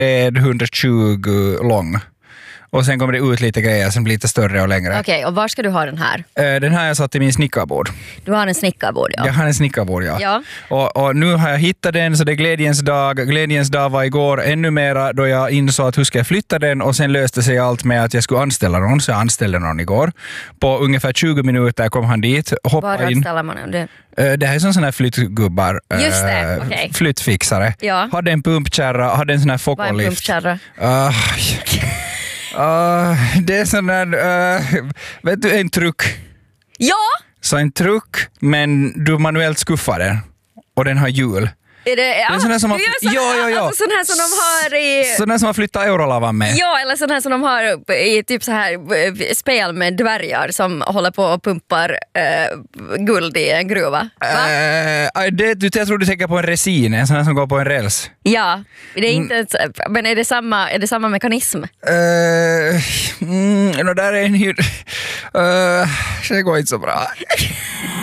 är 120 lång. Och sen kommer det ut lite grejer som blir lite större och längre. Okej, och var ska du ha den här? Den här har jag satt i min snickarbord. Du har en snickarbord, ja. Jag har en snickarbord, ja. Ja. Och nu har jag hittat den, så det är glädjens dag. Glädjens dag var igår ännu mera då jag insåg att hur ska jag flytta den, och sen löste sig allt med att jag skulle anställa någon, så jag anställde någon igår. På ungefär 20 minuter kom han dit, hoppade in. Var anställer man det? Det här är sån här flyttgubbar. Just det, okej. Flyttfixare. Ja. Hade en pumpkärra, hade en sån här Vad är en fokolift. pumpkärra? Det är sån där, vet du, en truck. Ja! Så en truck, men du manuellt skuffar den. Och den har hjul. Är det är sån här som man, ja. Alltså sån här som de har i... Sån här som man flyttar Eurolavan med. Ja, eller sån här som de har i typ så här spel med dvärgar som håller på och pumpar guld i en gruva. Jag tror du tänker på en resin, en sån här som går på en räls. Ja, det är inte men är det samma mekanism? Där är en det går inte så bra.